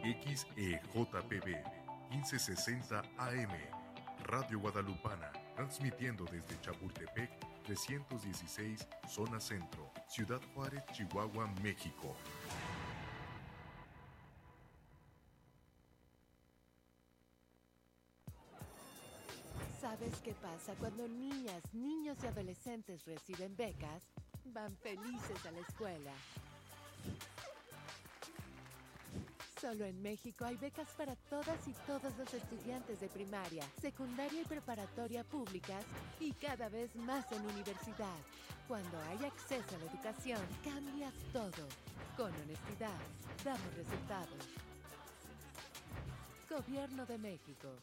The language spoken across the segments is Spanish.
XEJPB 1560 AM, Radio Guadalupana, transmitiendo desde Chapultepec 316, Zona Centro, Ciudad Juárez, Chihuahua, México. ¿Sabes qué pasa cuando niñas, niños y adolescentes reciben becas? Van felices a la escuela. Solo en México hay becas para todas y todos los estudiantes de primaria, secundaria y preparatoria públicas y cada vez más en universidad. Cuando hay acceso a la educación, cambias todo. Con honestidad, damos resultados. Gobierno de México.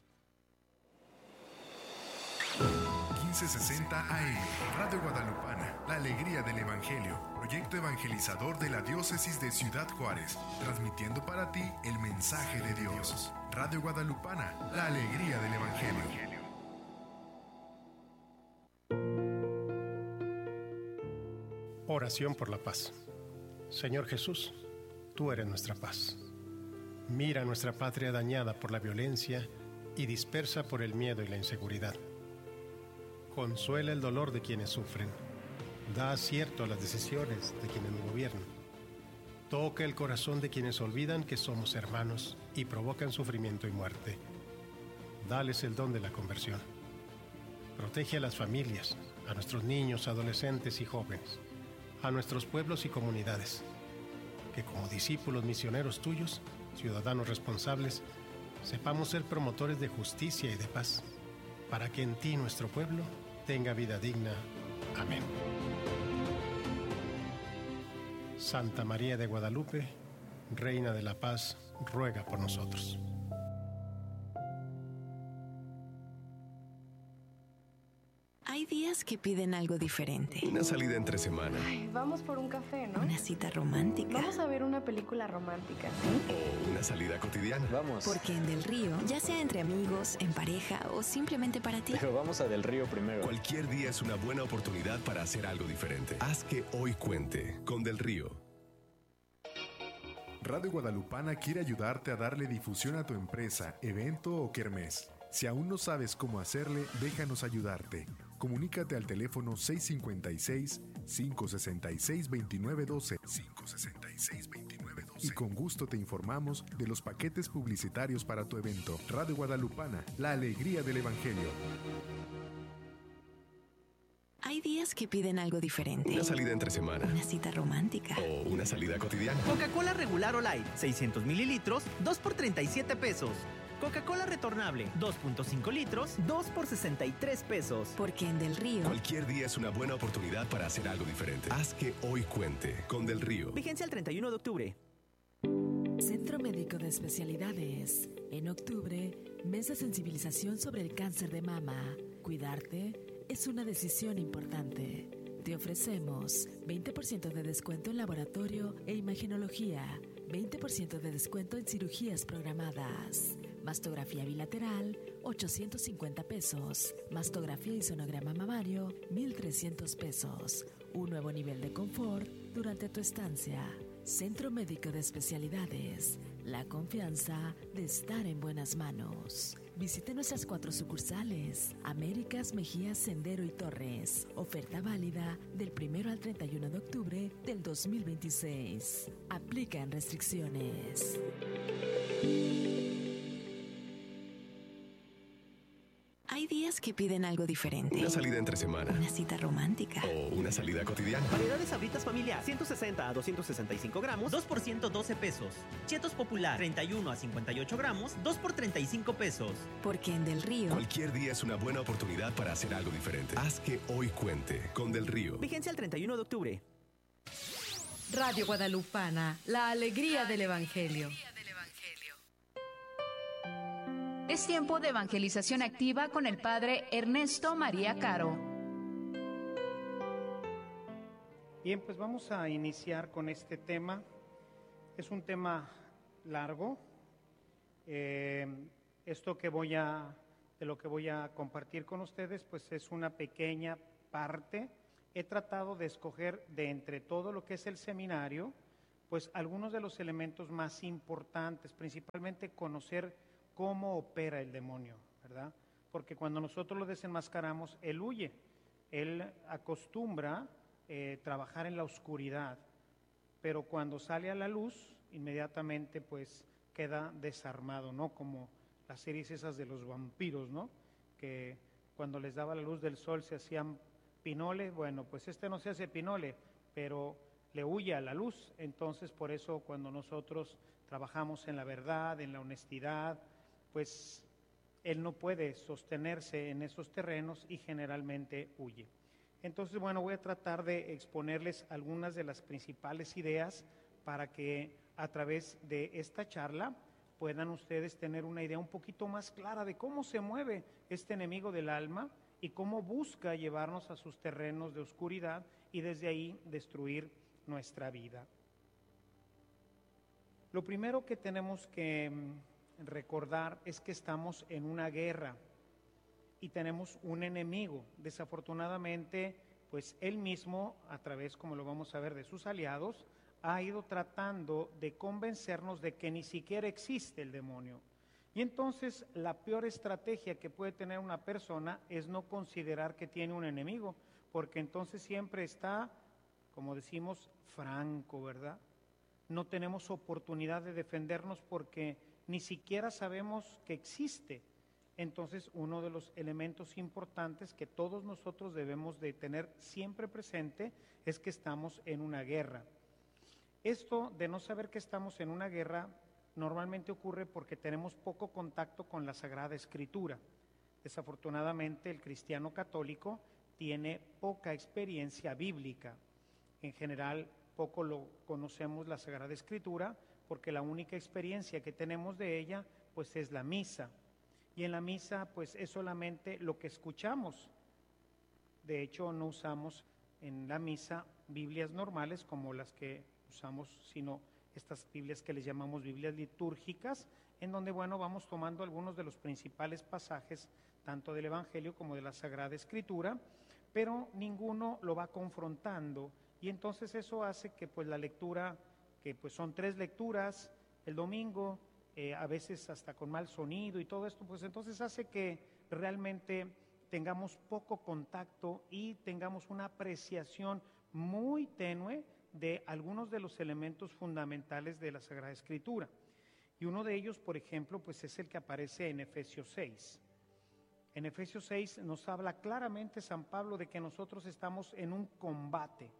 1560 AM, Radio Guadalupana, la alegría del Evangelio, proyecto evangelizador de la diócesis de Ciudad Juárez, transmitiendo para ti el mensaje de Dios. Radio Guadalupana, la alegría del Evangelio. Oración por la paz. Señor Jesús, tú eres nuestra paz. Mira nuestra patria dañada por la violencia y dispersa por el miedo y la inseguridad. Consuela el dolor de quienes sufren. Da acierto a las decisiones de quienes nos gobiernan. Toca el corazón de quienes olvidan que somos hermanos y provocan sufrimiento y muerte. Dales el don de la conversión. Protege a las familias, a nuestros niños, adolescentes y jóvenes, a nuestros pueblos y comunidades. Que como discípulos misioneros tuyos, ciudadanos responsables, sepamos ser promotores de justicia y de paz, para que en ti nuestro pueblo tenga vida digna. Amén. Santa María de Guadalupe, Reina de la Paz, ruega por nosotros. Hay días que piden algo diferente. Una salida entre semana. Ay, vamos por un café, ¿no? Una cita romántica. Vamos a ver una película romántica, ¿sí? O una salida cotidiana. Vamos. Porque en Del Río, ya sea entre amigos, en pareja o simplemente para ti. Pero vamos a Del Río primero. Cualquier día es una buena oportunidad para hacer algo diferente. Haz que hoy cuente con Del Río. Radio Guadalupana quiere ayudarte a darle difusión a tu empresa, evento o kermés. Si aún no sabes cómo hacerle, déjanos ayudarte. Comunícate al teléfono 656-566-2912 y con gusto te informamos de los paquetes publicitarios para tu evento. Radio Guadalupana, la alegría del Evangelio. Hay días que piden algo diferente. Una salida entre semana. Una cita romántica. O una salida cotidiana. Coca-Cola regular o light, 600 mililitros, 2 por 37 pesos. Coca-Cola retornable, 2.5 litros, 2 por 63 pesos. Porque en Del Río, cualquier día es una buena oportunidad para hacer algo diferente. Haz que hoy cuente con Del Río. Vigencia el 31 de octubre. Centro Médico de Especialidades. En octubre, mes de sensibilización sobre el cáncer de mama. Cuidarte es una decisión importante. Te ofrecemos 20% de descuento en laboratorio e imagenología, 20% de descuento en cirugías programadas. Mastografía bilateral, 850 pesos. Mastografía y sonograma mamario, 1,300 pesos. Un nuevo nivel de confort durante tu estancia. Centro Médico de Especialidades. La confianza de estar en buenas manos. Visite nuestras 4 sucursales: Américas, Mejías, Sendero y Torres. Oferta válida del 1 al 31 de octubre del 2026. Aplican restricciones. hay días que piden algo diferente. Una salida entre semana. Una cita romántica. O una salida cotidiana. Variedades Sabritas familiar, 160 a 265 gramos, 2 por 112 pesos. Chetos Popular, 31 a 58 gramos, 2 por 35 pesos. Porque en Del Río, cualquier día es una buena oportunidad para hacer algo diferente. Haz que hoy cuente con Del Río. Vigencia el 31 de octubre. Radio Guadalupana, la alegría del Evangelio. Es tiempo de evangelización activa con el Padre Ernesto María Caro. Bien, pues vamos a iniciar con este tema. Es un tema largo. Esto de lo que voy a compartir con ustedes, pues es una pequeña parte. He tratado de escoger de entre todo lo que es el seminario, pues algunos de los elementos más importantes, principalmente conocer cómo opera el demonio, ¿verdad? Porque cuando nosotros lo desenmascaramos, él huye, él acostumbra trabajar en la oscuridad, pero cuando sale a la luz, inmediatamente pues queda desarmado, ¿no? Como las series esas de los vampiros, ¿no? Que cuando les daba la luz del sol se hacían pinole. Bueno, pues no se hace pinole, pero le huye a la luz. Entonces, por eso cuando nosotros trabajamos en la verdad, en la honestidad, pues él no puede sostenerse en esos terrenos y generalmente huye. Entonces, bueno, voy a tratar de exponerles algunas de las principales ideas para que a través de esta charla puedan ustedes tener una idea un poquito más clara de cómo se mueve este enemigo del alma y cómo busca llevarnos a sus terrenos de oscuridad y desde ahí destruir nuestra vida. Lo primero que tenemos que recordar es que estamos en una guerra y tenemos un enemigo. Desafortunadamente, pues él mismo, a través, como lo vamos a ver, de sus aliados, ha ido tratando de convencernos de que ni siquiera existe el demonio. Y entonces la peor estrategia que puede tener una persona es no considerar que tiene un enemigo, porque entonces siempre está, como decimos, franco, ¿verdad? No tenemos oportunidad de defendernos porque ni siquiera sabemos que existe. Entonces, uno de los elementos importantes que todos nosotros debemos de tener siempre presente es que estamos en una guerra. Esto de no saber que estamos en una guerra normalmente ocurre porque tenemos poco contacto con la Sagrada Escritura. Desafortunadamente, el cristiano católico tiene poca experiencia bíblica. En general, poco lo conocemos la Sagrada Escritura porque la única experiencia que tenemos de ella, pues es la misa. Y en la misa, pues es solamente lo que escuchamos. De hecho, no usamos en la misa Biblias normales como las que usamos, sino estas Biblias que les llamamos Biblias litúrgicas, en donde, bueno, vamos tomando algunos de los principales pasajes, tanto del Evangelio como de la Sagrada Escritura, pero ninguno lo va confrontando. Y entonces eso hace que, pues, la lectura, que pues son 3 lecturas el domingo, a veces hasta con mal sonido y todo esto, pues entonces hace que realmente tengamos poco contacto y tengamos una apreciación muy tenue de algunos de los elementos fundamentales de la Sagrada Escritura. Y uno de ellos, por ejemplo, pues es el que aparece en Efesios 6. En Efesios 6 nos habla claramente San Pablo de que nosotros estamos en un combate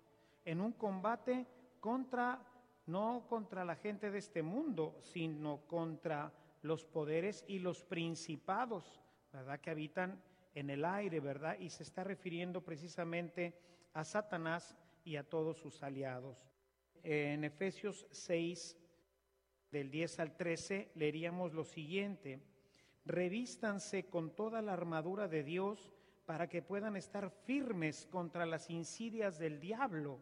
no contra la gente de este mundo, sino contra los poderes y los principados, ¿verdad?, que habitan en el aire, ¿verdad? Y se está refiriendo precisamente a Satanás y a todos sus aliados. En Efesios 6, del 10 al 13, leeríamos lo siguiente: revístanse con toda la armadura de Dios para que puedan estar firmes contra las insidias del diablo.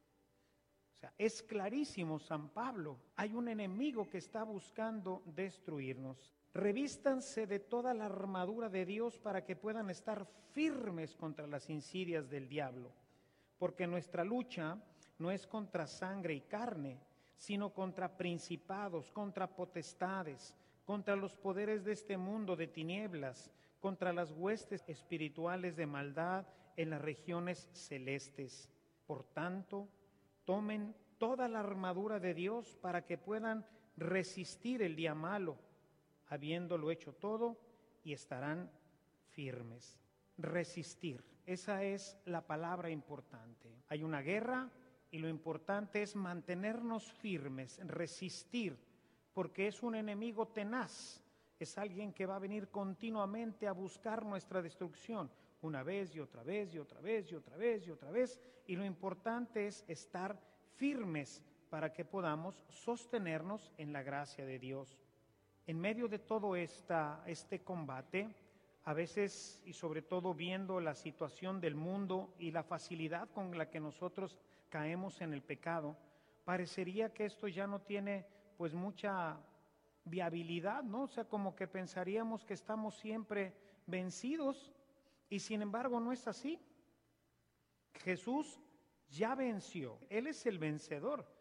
O sea, es clarísimo San Pablo, hay un enemigo que está buscando destruirnos. Revístanse de toda la armadura de Dios para que puedan estar firmes contra las insidias del diablo, porque nuestra lucha no es contra sangre y carne, sino contra principados, contra potestades, contra los poderes de este mundo de tinieblas, contra las huestes espirituales de maldad en las regiones celestes. Por tanto, tomen toda la armadura de Dios para que puedan resistir el día malo, habiéndolo hecho todo, y estarán firmes. Resistir, esa es la palabra importante. Hay una guerra y lo importante es mantenernos firmes, resistir, porque es un enemigo tenaz, es alguien que va a venir continuamente a buscar nuestra destrucción, una vez y otra vez y otra vez y otra vez y otra vez, y lo importante es estar firmes para que podamos sostenernos en la gracia de Dios. En medio de todo este combate, a veces y sobre todo viendo la situación del mundo y la facilidad con la que nosotros caemos en el pecado, parecería que esto ya no tiene pues mucha viabilidad, ¿no? O sea, como que pensaríamos que estamos siempre vencidos, y sin embargo no es así. Jesús ya venció, Él es el vencedor.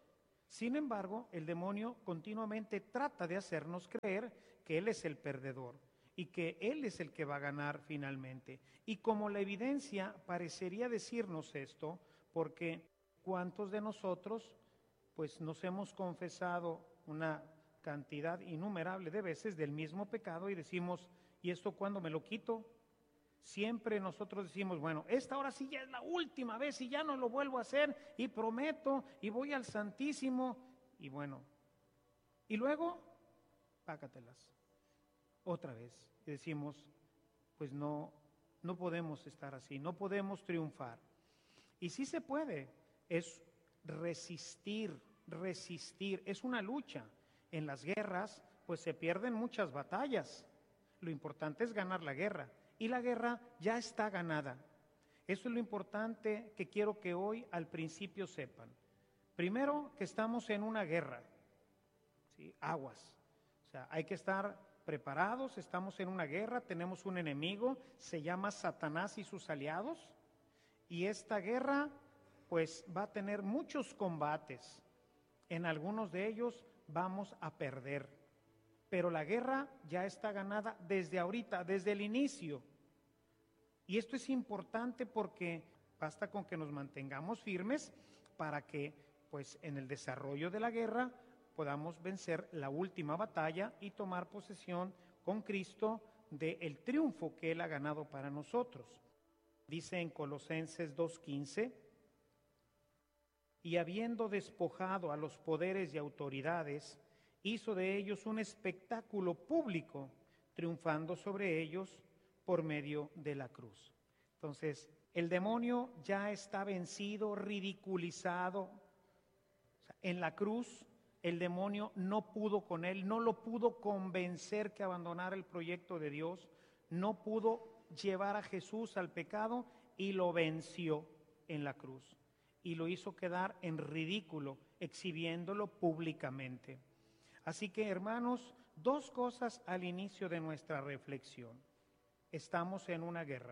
Sin embargo, el demonio continuamente trata de hacernos creer que él es el perdedor y que él es el que va a ganar finalmente. Y como la evidencia parecería decirnos esto, porque ¿cuántos de nosotros pues nos hemos confesado una cantidad innumerable de veces del mismo pecado y decimos, ¿y esto cuándo me lo quito? Siempre nosotros decimos, bueno, esta hora sí ya es la última vez y ya no lo vuelvo a hacer y prometo y voy al Santísimo y bueno, y luego, págatelas otra vez. Y decimos, pues no podemos estar así, no podemos triunfar. Y sí se puede, es resistir, es una lucha. En las guerras, pues se pierden muchas batallas. Lo importante es ganar la guerra. Y la guerra ya está ganada. Eso es lo importante que quiero que hoy al principio sepan. Primero, que estamos en una guerra. ¿Sí? Aguas. O sea, hay que estar preparados, estamos en una guerra, tenemos un enemigo, se llama Satanás y sus aliados. Y esta guerra, pues, va a tener muchos combates. En algunos de ellos vamos a perder. Pero la guerra ya está ganada desde ahorita, desde el inicio. Y esto es importante porque basta con que nos mantengamos firmes para que, pues, en el desarrollo de la guerra podamos vencer la última batalla y tomar posesión con Cristo del triunfo que Él ha ganado para nosotros. Dice en Colosenses 2:15, y habiendo despojado a los poderes y autoridades, hizo de ellos un espectáculo público, triunfando sobre ellos por medio de la cruz. Entonces, el demonio ya está vencido, ridiculizado. O sea, en la cruz, el demonio no pudo con él, no lo pudo convencer que abandonara el proyecto de Dios, no pudo llevar a Jesús al pecado y lo venció en la cruz. Y lo hizo quedar en ridículo, exhibiéndolo públicamente. Así que, hermanos, dos cosas al inicio de nuestra reflexión. Estamos en una guerra.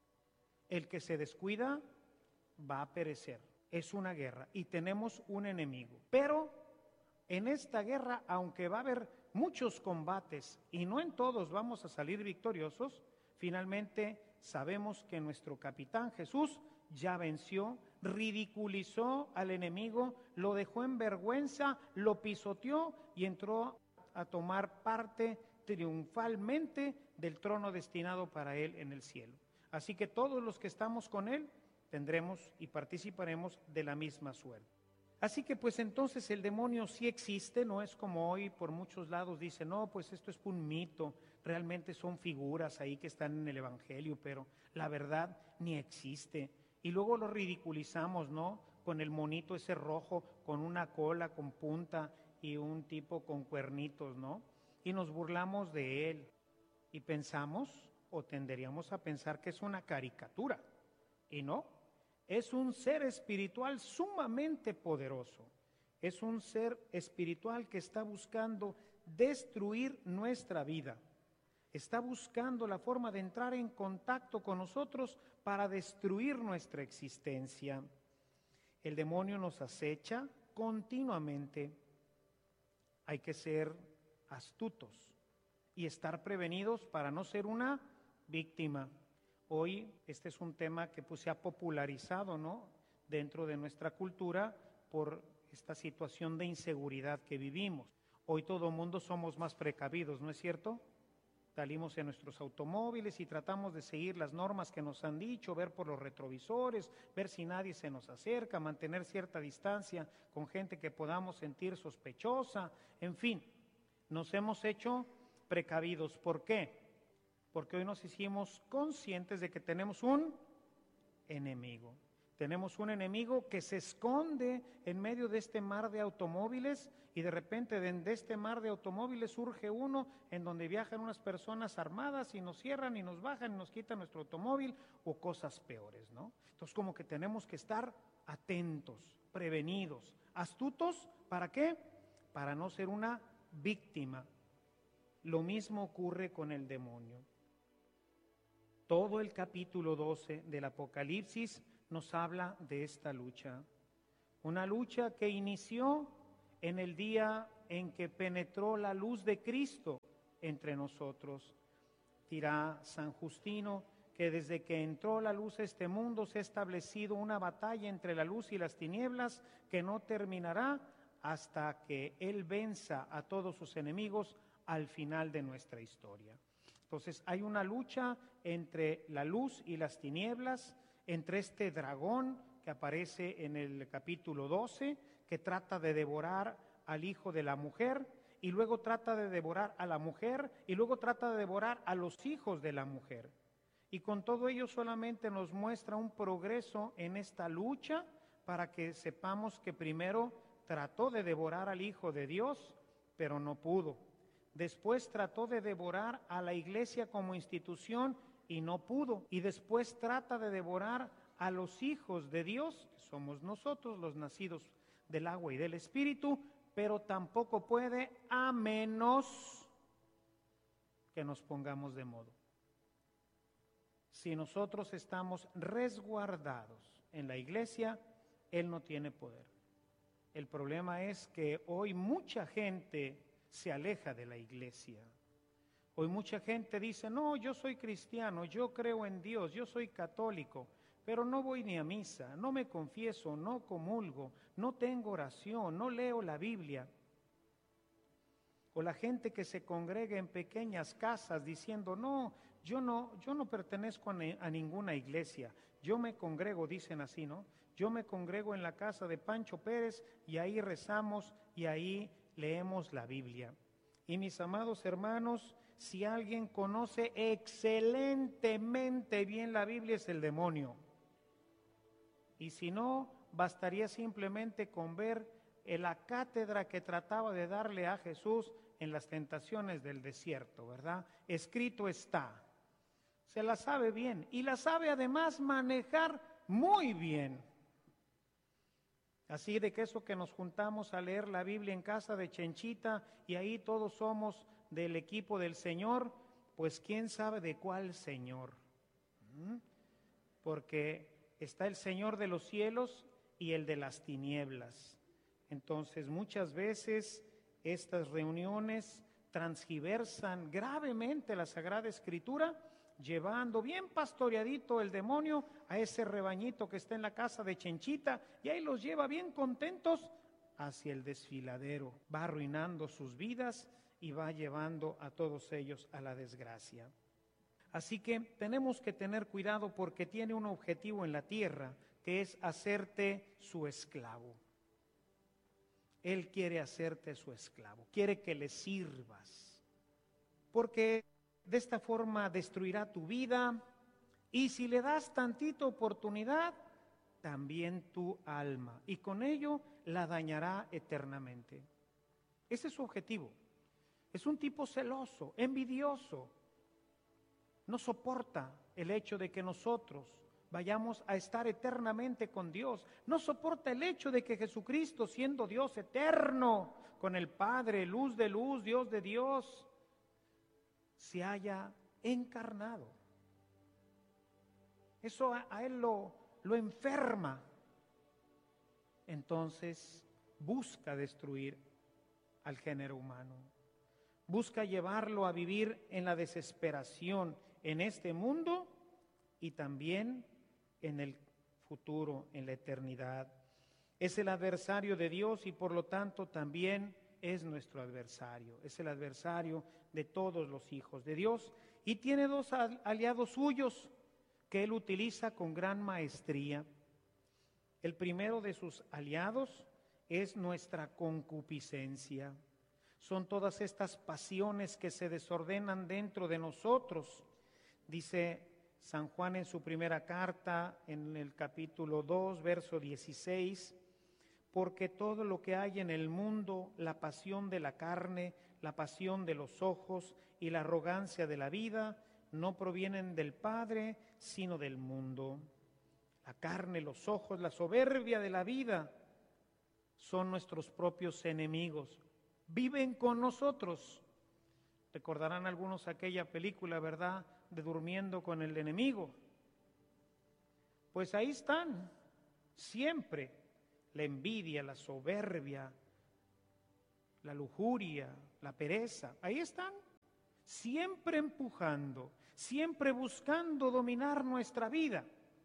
El que se descuida va a perecer. Es una guerra y tenemos un enemigo. Pero en esta guerra, aunque va a haber muchos combates y no en todos vamos a salir victoriosos, finalmente sabemos que nuestro capitán Jesús ya venció, ridiculizó al enemigo, lo dejó en vergüenza, lo pisoteó y entró a tomar parte triunfalmente del trono destinado para él en el cielo. Así que todos los que estamos con él tendremos y participaremos de la misma suerte. Así que pues entonces el demonio sí existe, no es como hoy por muchos lados dicen, no, pues esto es un mito, realmente son figuras ahí que están en el Evangelio, pero la verdad ni existe. Y luego lo ridiculizamos, ¿no? Con el monito ese rojo, con una cola, con punta y un tipo con cuernitos, ¿no? Y nos burlamos de él y pensamos o tenderíamos a pensar que es una caricatura. Y no, es un ser espiritual sumamente poderoso. Es un ser espiritual que está buscando destruir nuestra vida. Está buscando la forma de entrar en contacto con nosotros para destruir nuestra existencia. El demonio nos acecha continuamente. Hay que ser astutos y estar prevenidos para no ser una víctima. Hoy este es un tema que se ha popularizado, ¿no?, dentro de nuestra cultura por esta situación de inseguridad que vivimos. Hoy todo el mundo somos más precavidos, ¿no es cierto? Salimos en nuestros automóviles y tratamos de seguir las normas que nos han dicho, ver por los retrovisores, ver si nadie se nos acerca, mantener cierta distancia con gente que podamos sentir sospechosa. En fin, nos hemos hecho precavidos. ¿Por qué? Porque hoy nos hicimos conscientes de que tenemos un enemigo. Tenemos un enemigo que se esconde en medio de este mar de automóviles y de repente de este mar de automóviles surge uno en donde viajan unas personas armadas y nos cierran y nos bajan y nos quitan nuestro automóvil o cosas peores, ¿no? Entonces como que tenemos que estar atentos, prevenidos, astutos, ¿para qué? Para no ser una víctima. Lo mismo ocurre con el demonio. Todo el capítulo 12 del Apocalipsis nos habla de esta lucha. Una lucha que inició en el día en que penetró la luz de Cristo entre nosotros. Dirá San Justino que desde que entró la luz a este mundo se ha establecido una batalla entre la luz y las tinieblas que no terminará hasta que Él venza a todos sus enemigos al final de nuestra historia. Entonces hay una lucha entre la luz y las tinieblas, entre este dragón que aparece en el capítulo 12, que trata de devorar al hijo de la mujer, y luego trata de devorar a la mujer, y luego trata de devorar a los hijos de la mujer. Y con todo ello solamente nos muestra un progreso en esta lucha para que sepamos que primero trató de devorar al Hijo de Dios, pero no pudo. Después trató de devorar a la iglesia como institución y no pudo. Y después trata de devorar a los hijos de Dios, que somos nosotros, los nacidos del agua y del Espíritu, pero tampoco puede a menos que nos pongamos de modo. Si nosotros estamos resguardados en la iglesia, Él no tiene poder. El problema es que hoy mucha gente se aleja de la iglesia. Hoy mucha gente dice, no, yo soy cristiano, yo creo en Dios, yo soy católico, pero no voy ni a misa, no me confieso, no comulgo, no tengo oración, no leo la Biblia. O la gente que se congrega en pequeñas casas diciendo, no, yo no pertenezco a ninguna iglesia, yo me congrego, dicen así, ¿no? Yo me congrego en la casa de Pancho Pérez y ahí rezamos y ahí leemos la Biblia. Y mis amados hermanos, si alguien conoce excelentemente bien la Biblia es el demonio. Y si no, bastaría simplemente con ver la cátedra que trataba de darle a Jesús en las tentaciones del desierto, ¿verdad? Escrito está. Se la sabe bien y la sabe además manejar muy bien. Así de que eso que nos juntamos a leer la Biblia en casa de Chenchita y ahí todos somos del equipo del Señor, pues quién sabe de cuál Señor. Porque está el Señor de los cielos y el de las tinieblas. Entonces muchas veces estas reuniones transgiversan gravemente la Sagrada Escritura, llevando bien pastoreadito el demonio a ese rebañito que está en la casa de Chenchita y ahí los lleva bien contentos hacia el desfiladero. Va arruinando sus vidas y va llevando a todos ellos a la desgracia. Así que tenemos que tener cuidado porque tiene un objetivo en la tierra que es hacerte su esclavo. Él quiere hacerte su esclavo, quiere que le sirvas, porque de esta forma destruirá tu vida y si le das tantita oportunidad, también tu alma, y con ello la dañará eternamente. Ese es su objetivo. Es un tipo celoso, envidioso. No soporta el hecho de que nosotros vayamos a estar eternamente con Dios. No soporta el hecho de que Jesucristo, siendo Dios eterno, con el Padre, luz de luz, Dios de Dios, se haya encarnado. Eso a él lo enferma. Entonces busca destruir al género humano. Busca llevarlo a vivir en la desesperación en este mundo y también en el futuro, en la eternidad. Es el adversario de Dios y por lo tanto también es nuestro adversario. Es el adversario de todos los hijos de Dios y tiene dos aliados suyos que él utiliza con gran maestría. El primero de sus aliados es nuestra concupiscencia. Son todas estas pasiones que se desordenan dentro de nosotros. Dice San Juan en su primera carta, en el capítulo 2, verso 16, porque todo lo que hay en el mundo, la pasión de la carne, la pasión de los ojos y la arrogancia de la vida, no provienen del Padre, sino del mundo. La carne, los ojos, la soberbia de la vida son nuestros propios enemigos. Viven con nosotros. Recordarán algunos aquella película, ¿verdad?, de Durmiendo con el enemigo. Pues ahí están, siempre. La envidia, la soberbia, la lujuria, la pereza, ahí están, siempre empujando, siempre buscando dominar nuestra vida.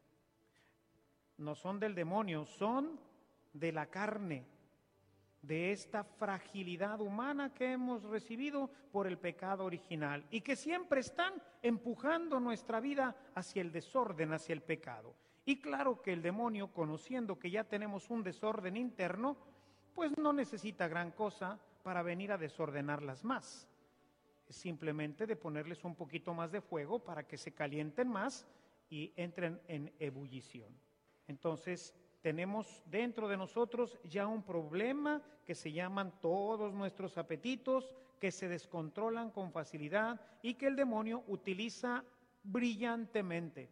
No son del demonio, son de la carne, de esta fragilidad humana que hemos recibido por el pecado original y que siempre están empujando nuestra vida hacia el desorden, hacia el pecado. Y claro que el demonio, conociendo que ya tenemos un desorden interno, pues no necesita gran cosa para venir a desordenarlas más. Es simplemente de ponerles un poquito más de fuego para que se calienten más y entren en ebullición. Entonces, tenemos dentro de nosotros ya un problema que se llaman todos nuestros apetitos, que se descontrolan con facilidad y que el demonio utiliza brillantemente.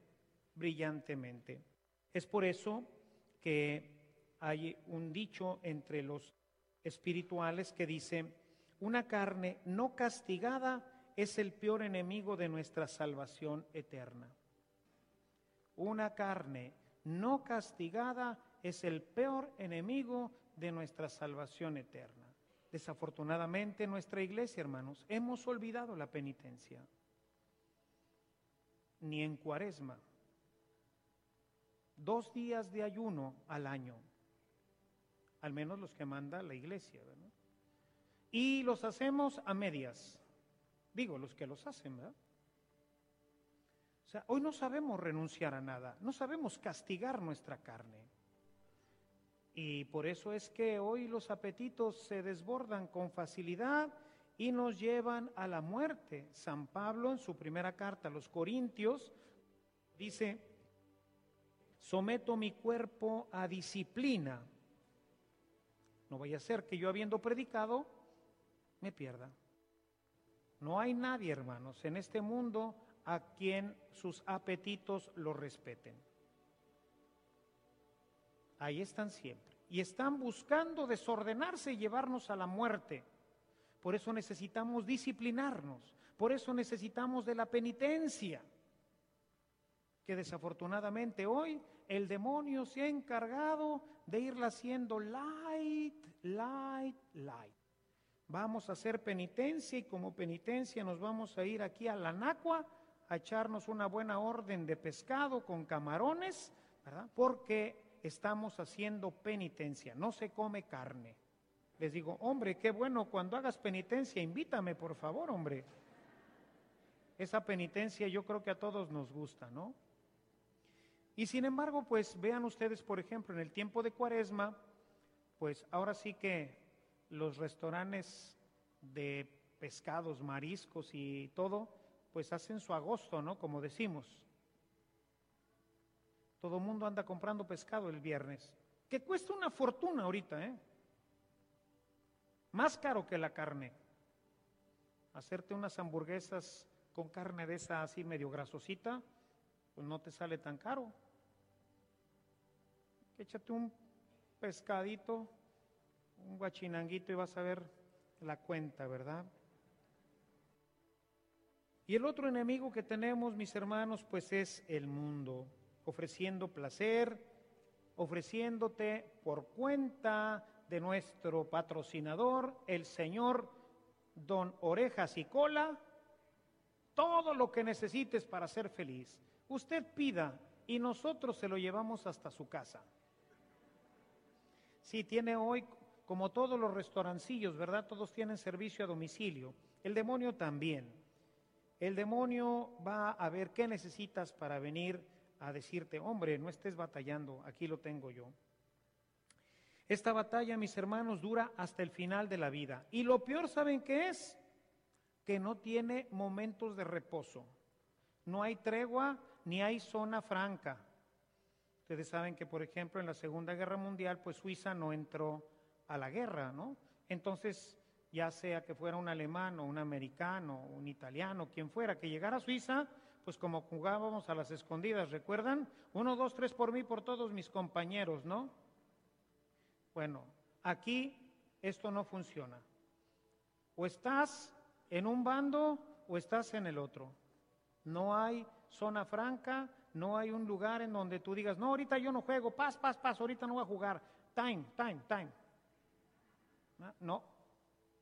Es por eso que hay un dicho entre los espirituales que dice: una carne no castigada es el peor enemigo de nuestra salvación eterna. Una carne no castigada es el peor enemigo de nuestra salvación eterna. Desafortunadamente en nuestra iglesia, hermanos, hemos olvidado la penitencia. Ni en Cuaresma. 2 días de ayuno al año, al menos los que manda la iglesia, ¿verdad? Y los hacemos a medias, digo, los que los hacen, ¿verdad? O sea, hoy no sabemos renunciar a nada, no sabemos castigar nuestra carne. Y por eso es que hoy los apetitos se desbordan con facilidad y nos llevan a la muerte. San Pablo en su primera carta a los Corintios dice: someto mi cuerpo a disciplina. No vaya a ser que yo, habiendo predicado, me pierda. No hay nadie, hermanos, en este mundo a quien sus apetitos lo respeten. Ahí están siempre. Y están buscando desordenarse y llevarnos a la muerte. Por eso necesitamos disciplinarnos. Por eso necesitamos de la penitencia. Que desafortunadamente hoy el demonio se ha encargado de irla haciendo light. Vamos a hacer penitencia y como penitencia nos vamos a ir aquí a la Nacua a echarnos una buena orden de pescado con camarones, ¿verdad? Porque estamos haciendo penitencia, no se come carne. Les digo, hombre, qué bueno, cuando hagas penitencia, invítame, por favor, hombre. Esa penitencia yo creo que a todos nos gusta, ¿no? Y sin embargo, pues vean ustedes, por ejemplo, en el tiempo de Cuaresma, pues ahora sí que los restaurantes de pescados, mariscos y todo, pues hacen su agosto, ¿no? Como decimos. Todo el mundo anda comprando pescado el viernes, que cuesta una fortuna ahorita, ¿eh? Más caro que la carne. Hacerte unas hamburguesas con carne de esa así medio grasosita, pues no te sale tan caro. Échate un pescadito, un guachinanguito y vas a ver la cuenta, ¿verdad? Y el otro enemigo que tenemos, mis hermanos, pues es el mundo, ofreciendo placer, ofreciéndote por cuenta de nuestro patrocinador, el señor Don Orejas y Cola, todo lo que necesites para ser feliz. Usted pida y nosotros se lo llevamos hasta su casa. Sí, tiene hoy, como todos los restaurancillos, ¿verdad? Todos tienen servicio a domicilio. El demonio también. El demonio va a ver qué necesitas para venir a decirte, hombre, no estés batallando, aquí lo tengo yo. Esta batalla, mis hermanos, dura hasta el final de la vida. Y lo peor, ¿saben qué es? Que no tiene momentos de reposo. No hay tregua ni hay zona franca. Ustedes saben que, por ejemplo, en la Segunda Guerra Mundial, pues Suiza no entró a la guerra, ¿no? Entonces, ya sea que fuera un alemán o un americano, un italiano, quien fuera, que llegara a Suiza, pues como jugábamos a las escondidas, ¿recuerdan? 1, 2, 3 por mí, por todos mis compañeros, ¿no? Bueno, aquí esto no funciona. O estás en un bando o estás en el otro. No hay zona franca, no hay un lugar en donde tú digas, no, ahorita yo no juego, paz, ahorita no voy a jugar, time. No.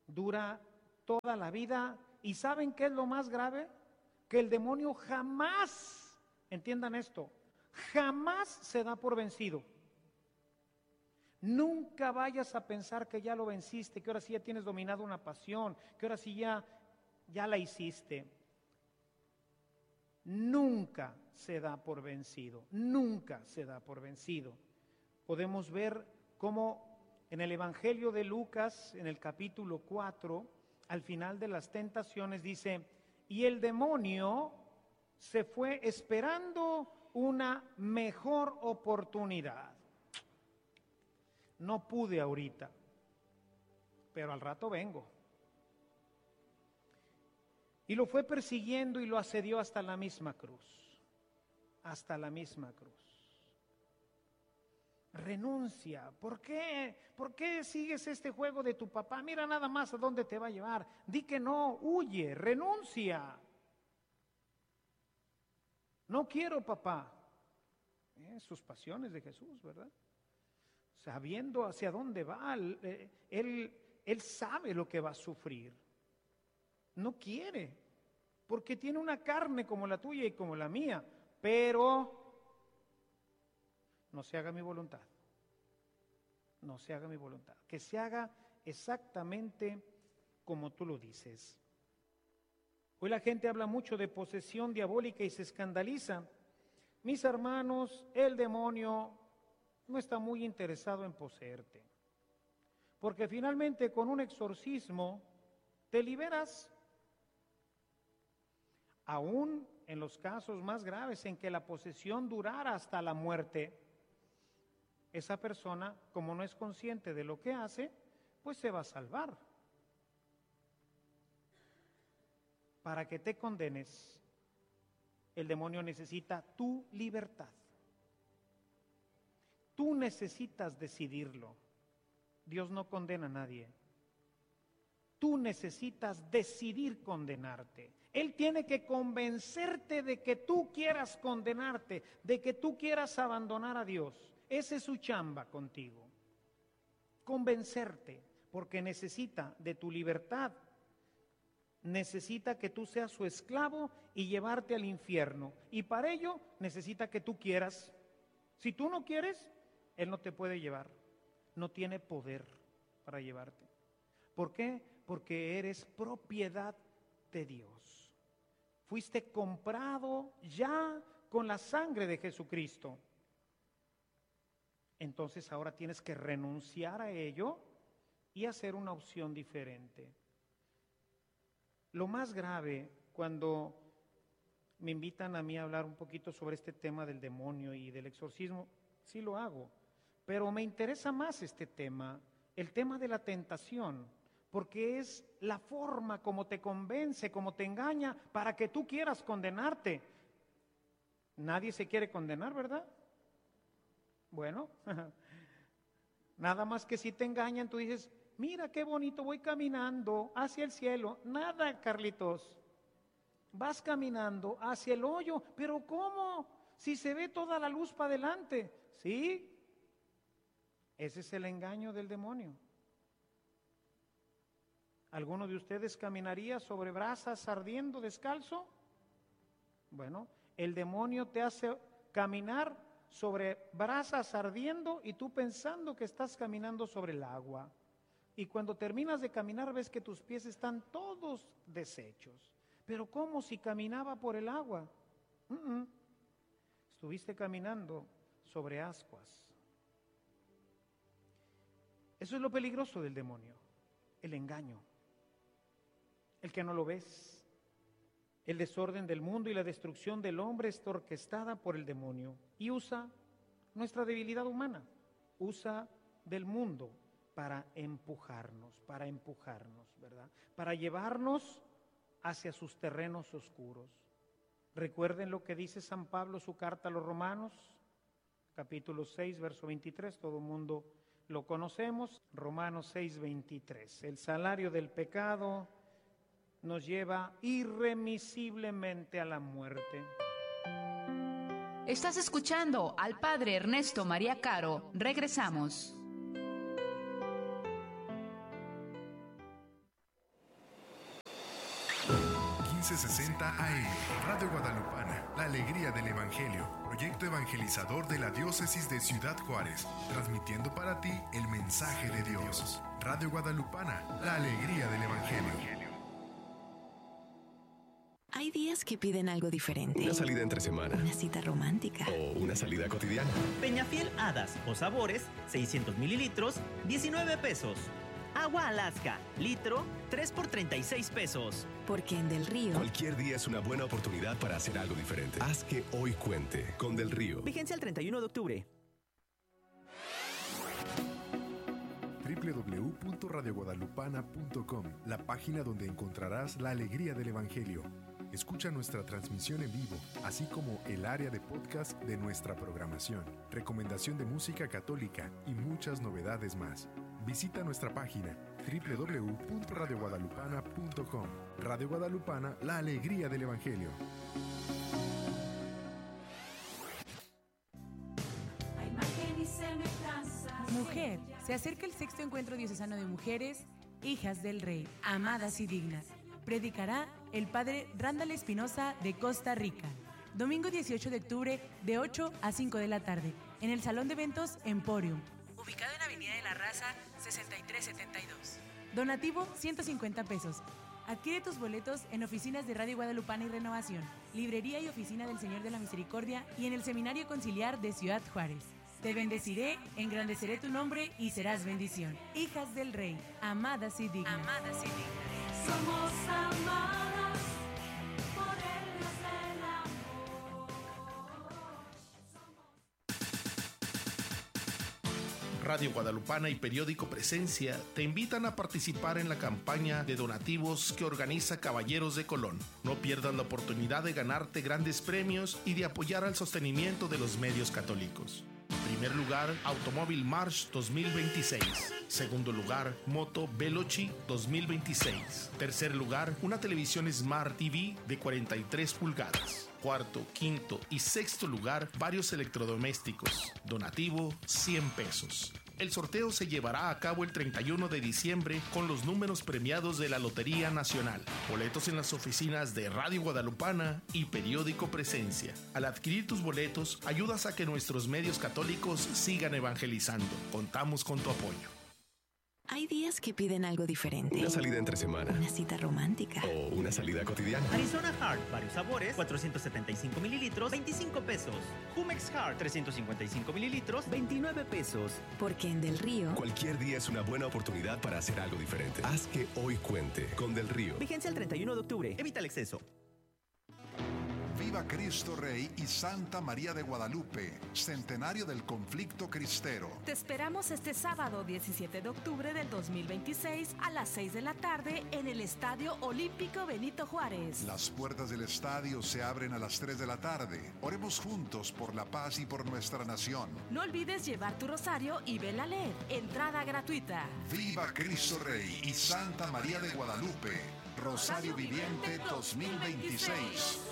dura toda la vida. ¿Y saben qué es lo más grave? Que el demonio jamás, entiendan esto, jamás se da por vencido. Nunca vayas a pensar que ya lo venciste, que ahora sí ya tienes dominado una pasión, que ahora sí ya la hiciste. Nunca se da por vencido, nunca se da por vencido. Podemos ver cómo en el Evangelio de Lucas, en el capítulo 4, al final de las tentaciones dice, y el demonio se fue esperando una mejor oportunidad. No pude ahorita, pero al rato vengo. Y lo fue persiguiendo y lo asedió hasta la misma cruz. Hasta la misma cruz. Renuncia. ¿Por qué? ¿Por qué sigues este juego de tu papá? Mira nada más a dónde te va a llevar. Di que no, huye, renuncia. No quiero, papá. Sus pasiones de Jesús, ¿verdad? Sabiendo hacia dónde va, él sabe lo que va a sufrir. No quiere, porque tiene una carne como la tuya y como la mía, pero no se haga mi voluntad. No se haga mi voluntad. Que se haga exactamente como tú lo dices. Hoy la gente habla mucho de posesión diabólica y se escandaliza. Mis hermanos, el demonio no está muy interesado en poseerte, porque finalmente con un exorcismo te liberas. Aún en los casos más graves en que la posesión durara hasta la muerte, esa persona, como no es consciente de lo que hace, pues se va a salvar. Para que te condenes, el demonio necesita tu libertad. Tú necesitas decidirlo. Dios no condena a nadie. Tú necesitas decidir condenarte. Él tiene que convencerte de que tú quieras condenarte, de que tú quieras abandonar a Dios. Esa es su chamba contigo. Convencerte, porque necesita de tu libertad. Necesita que tú seas su esclavo y llevarte al infierno. Y para ello necesita que tú quieras. Si tú no quieres, Él no te puede llevar. No tiene poder para llevarte. ¿Por qué? Porque eres propiedad de Dios. Fuiste comprado ya con la sangre de Jesucristo. Entonces ahora tienes que renunciar a ello y hacer una opción diferente. Lo más grave cuando me invitan a mí a hablar un poquito sobre este tema del demonio y del exorcismo, sí lo hago, pero me interesa más este tema, el tema de la tentación, porque es la forma como te convence, como te engaña para que tú quieras condenarte. Nadie se quiere condenar, ¿verdad? Bueno, nada más que si te engañan, tú dices, mira qué bonito, voy caminando hacia el cielo. Nada, Carlitos. Vas caminando hacia el hoyo, pero ¿cómo? Si se ve toda la luz para adelante. ¿Sí? Ese es el engaño del demonio. ¿Alguno de ustedes caminaría sobre brasas ardiendo descalzo? Bueno, el demonio te hace caminar sobre brasas ardiendo y tú pensando que estás caminando sobre el agua. Y cuando terminas de caminar ves que tus pies están todos deshechos. Pero ¿cómo si caminaba por el agua? Estuviste caminando sobre ascuas. Eso es lo peligroso del demonio, el engaño, el que no lo ves. El desorden del mundo y la destrucción del hombre está orquestada por el demonio y usa nuestra debilidad humana, usa del mundo para empujarnos, ¿verdad? Para llevarnos hacia sus terrenos oscuros. Recuerden lo que dice San Pablo, su carta a los Romanos, capítulo 6, verso 23, todo el mundo lo conocemos, Romanos 6, 23. El salario del pecado nos lleva irremisiblemente a la muerte. Estás escuchando al Padre Ernesto María Caro. Regresamos. 1560 AM. Radio Guadalupana, la alegría del Evangelio. Proyecto evangelizador de la Diócesis de Ciudad Juárez. Transmitiendo para ti el mensaje de Dios. Radio Guadalupana, la alegría del Evangelio. Hay días que piden algo diferente. Una salida entre semana. Una cita romántica. O una salida cotidiana. Peñafiel Hadas o Sabores, 600 mililitros, 19 pesos. Agua Alaska, litro, 3 por 36 pesos. Porque en Del Río... Cualquier día es una buena oportunidad para hacer algo diferente. Haz que hoy cuente con Del Río. Vigencia el 31 de octubre. www.radioguadalupana.com, la página donde encontrarás la alegría del Evangelio. Escucha nuestra transmisión en vivo, así como el área de podcast de nuestra programación, recomendación de música católica y muchas novedades más. Visita nuestra página www.radioguadalupana.com. Radio Guadalupana, la alegría del Evangelio. Mujer, se acerca el sexto encuentro diocesano de mujeres, hijas del Rey, amadas y dignas. Predicará el padre Randall Espinosa de Costa Rica. Domingo 18 de octubre de 8 a 5 de la tarde, en el Salón de Eventos Emporium, ubicado en Avenida de la Raza 6372. Donativo 150 pesos. Adquiere tus boletos en oficinas de Radio Guadalupana y Renovación, librería y oficina del Señor de la Misericordia y en el Seminario Conciliar de Ciudad Juárez. Te bendeciré, engrandeceré tu nombre y serás bendición. Hijas del Rey, amadas y dignas. Amadas y dignas. Somos amadas por el Dios del amor. Radio Guadalupana y Periódico Presencia te invitan a participar en la campaña de donativos que organiza Caballeros de Colón. No pierdas la oportunidad de ganarte grandes premios y de apoyar al sostenimiento de los medios católicos. Primer lugar, Automóvil March 2026. Segundo lugar, Moto Veloci 2026. Tercer lugar, una televisión Smart TV de 43 pulgadas. Cuarto, quinto y sexto lugar, varios electrodomésticos. Donativo, 100 pesos. El sorteo se llevará a cabo el 31 de diciembre con los números premiados de la Lotería Nacional. Boletos en las oficinas de Radio Guadalupana y Periódico Presencia. Al adquirir tus boletos, ayudas a que nuestros medios católicos sigan evangelizando. Contamos con tu apoyo. Hay días que piden algo diferente. Una salida entre semana. Una cita romántica. O una salida cotidiana. Arizona Heart, varios sabores, 475 mililitros, 25 pesos. Jumex Heart, 355 mililitros, 29 pesos. Porque en Del Río... Cualquier día es una buena oportunidad para hacer algo diferente. Haz que hoy cuente con Del Río. Vigencia el 31 de octubre. Evita el exceso. Viva Cristo Rey y Santa María de Guadalupe, centenario del conflicto cristero. Te esperamos este sábado 17 de octubre del 2026 a las 6 de la tarde en el Estadio Olímpico Benito Juárez. Las puertas del estadio se abren a las 3 de la tarde. Oremos juntos por la paz y por nuestra nación. No olvides llevar tu rosario y vela LED. Entrada gratuita. Viva Cristo Rey y Santa María de Guadalupe. Rosario Viviente 2026.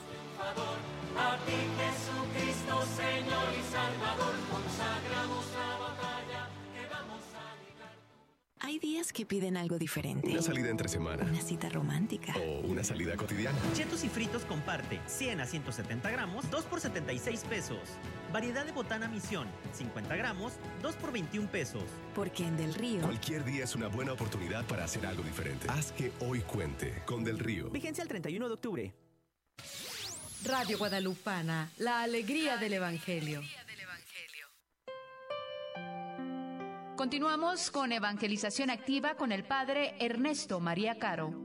A ti Jesucristo, Señor y Salvador, consagramos la batalla que vamos a librar. Hay días que piden algo diferente. Una salida entre semana. Una cita romántica. O una salida cotidiana. Chetos y fritos comparte, 100 a 170 gramos, 2 por 76 pesos. Variedad de botana Misión, 50 gramos, 2 por 21 pesos. Porque en Del Río... Cualquier día es una buena oportunidad para hacer algo diferente. Haz que hoy cuente con Del Río. Vigencia el 31 de octubre. Radio Guadalupana, la alegría del Evangelio. Continuamos con Evangelización Activa con el Padre Ernesto María Caro.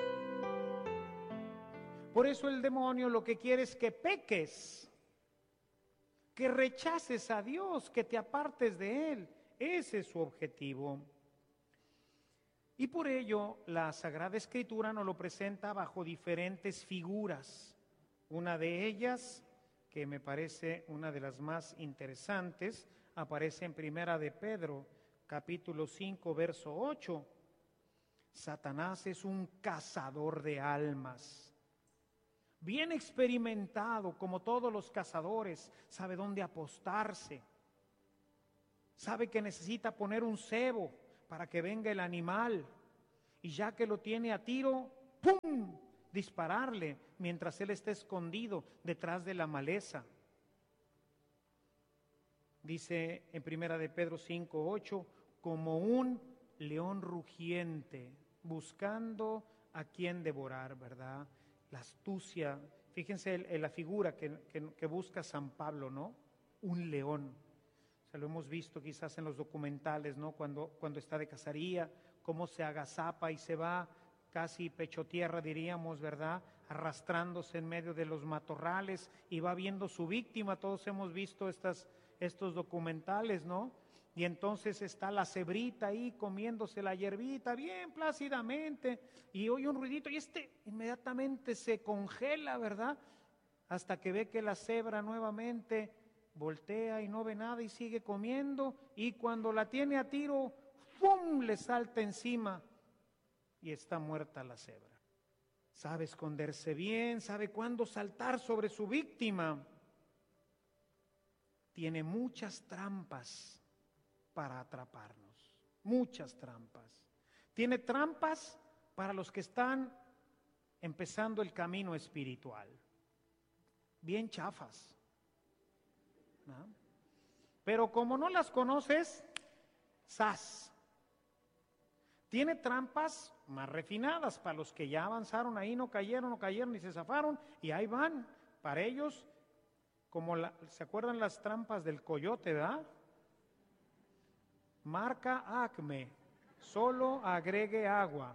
Por eso el demonio lo que quiere es que peques, que rechaces a Dios, que te apartes de Él. Ese es su objetivo. Y por ello la Sagrada Escritura nos lo presenta bajo diferentes figuras. Una de ellas, que me parece una de las más interesantes, aparece en Primera de Pedro, capítulo 5, verso 8. Satanás es un cazador de almas. Bien experimentado, como todos los cazadores, sabe dónde apostarse. Sabe que necesita poner un cebo para que venga el animal. Y ya que lo tiene a tiro, ¡pum!, dispararle mientras él está escondido detrás de la maleza. Dice en 1 de Pedro 5:8, como un león rugiente, buscando a quien devorar, ¿verdad? La astucia, fíjense en la figura que busca San Pablo, ¿no? Un león. O sea, lo hemos visto quizás en los documentales, ¿no? Cuando está de cacería, cómo se agazapa y se va casi pecho tierra, diríamos, ¿verdad? Arrastrándose en medio de los matorrales y va viendo su víctima. Todos hemos visto estos documentales, ¿no? Y entonces está la cebrita ahí comiéndose la hierbita bien plácidamente y oye un ruidito y inmediatamente se congela, ¿verdad? Hasta que ve que la cebra nuevamente voltea y no ve nada y sigue comiendo, y cuando la tiene a tiro, ¡pum!, le salta encima y está muerta la cebra. Sabe esconderse bien, sabe cuándo saltar sobre su víctima. Tiene muchas trampas para atraparnos, muchas trampas. Tiene trampas para los que están empezando el camino espiritual, bien chafas, ¿no? Pero como no las conoces, ¡zas! Tiene trampas más refinadas para los que ya avanzaron ahí, no cayeron ni se zafaron, y ahí van. Para ellos, como ¿se acuerdan las trampas del coyote, verdad? Marca Acme, solo agregue agua.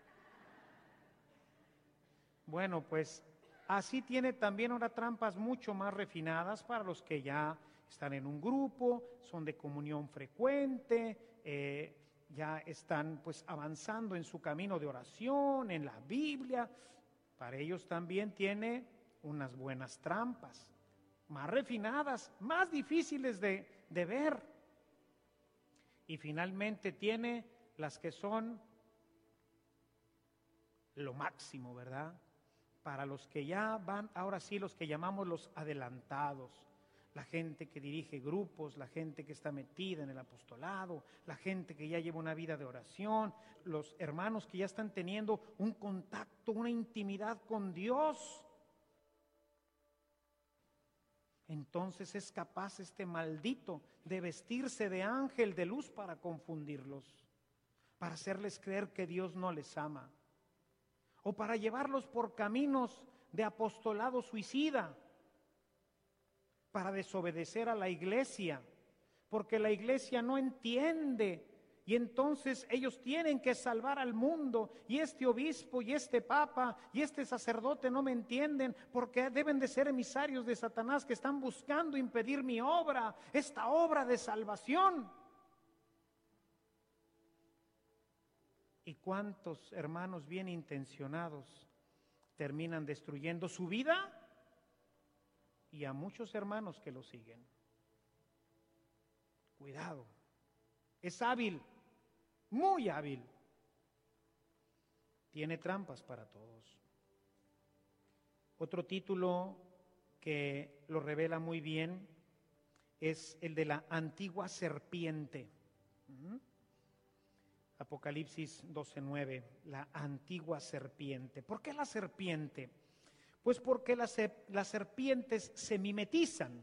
Bueno, pues así tiene también ahora trampas mucho más refinadas para los que ya están en un grupo, son de comunión frecuente, ya están pues avanzando en su camino de oración, en la Biblia. Para ellos también tiene unas buenas trampas, más refinadas, más difíciles de ver. Y finalmente tiene las que son lo máximo, ¿verdad? Para los que ya van, ahora sí, los que llamamos los adelantados, la gente que dirige grupos, la gente que está metida en el apostolado, la gente que ya lleva una vida de oración, los hermanos que ya están teniendo un contacto, una intimidad con Dios. Entonces es capaz este maldito de vestirse de ángel de luz para confundirlos, para hacerles creer que Dios no les ama, o para llevarlos por caminos de apostolado suicida, para desobedecer a la iglesia, porque la iglesia no entiende, y entonces ellos tienen que salvar al mundo, y este obispo, y este papa, y este sacerdote no me entienden, porque deben de ser emisarios de Satanás que están buscando impedir mi obra, esta obra de salvación. ¿Y cuántos hermanos bien intencionados terminan destruyendo su vida? Y a muchos hermanos que lo siguen. Cuidado, es hábil, muy hábil. Tiene trampas para todos. Otro título que lo revela muy bien es el de la antigua serpiente. Apocalipsis 12:9, la antigua serpiente. ¿Por qué la serpiente? Pues porque las serpientes se mimetizan,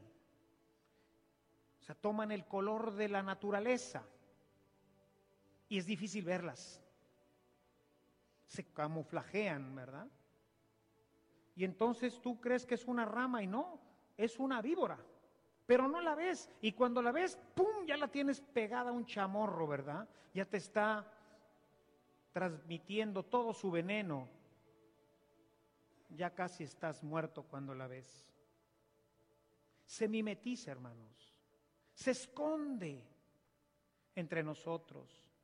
o sea, toman el color de la naturaleza y es difícil verlas. Se camuflajean, ¿verdad? Y entonces tú crees que es una rama y no, es una víbora, pero no la ves. Y cuando la ves, ¡pum!, ya la tienes pegada a un chamorro, ¿verdad? Ya te está transmitiendo todo su veneno. Ya casi estás muerto cuando la ves. Se mimetiza, hermanos. Se esconde entre nosotros.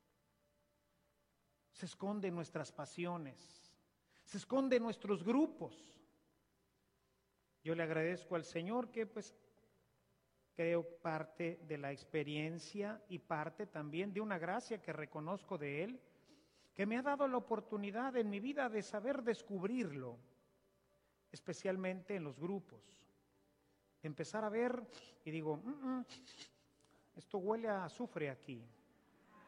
Se esconde en nuestras pasiones. Se esconde en nuestros grupos. Yo le agradezco al Señor que pues creo parte de la experiencia y parte también de una gracia que reconozco de Él, que me ha dado la oportunidad en mi vida de saber descubrirlo, especialmente en los grupos. Empezar a ver y digo, esto huele a azufre aquí.